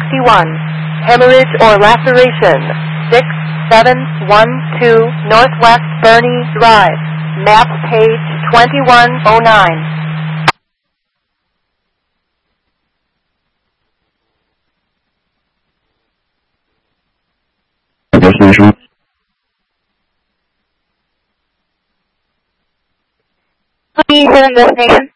61. Hemorrhage or laceration. 6712 Northwest Bernie Drive. Map page 2109. Destination. Please, destination.